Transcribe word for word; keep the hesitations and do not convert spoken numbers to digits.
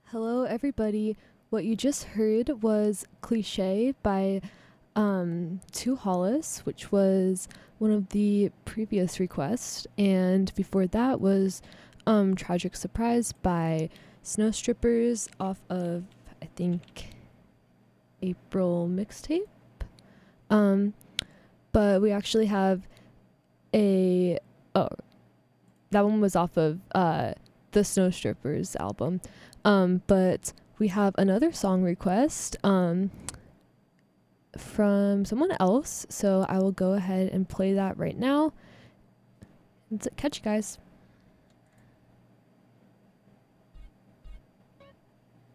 Hello, everybody. What you just heard was Cliche by um, Two Hollis, which was one of the previous requests. And before that was um, Tragic Surprise by Snow Strippers off of, I think, April mixtape. Um, but we actually have a. Oh, that one was off of uh, the Snow Strippers album. Um, but we have another song request um, from someone else. So I will go ahead and play that right now. And catch you guys.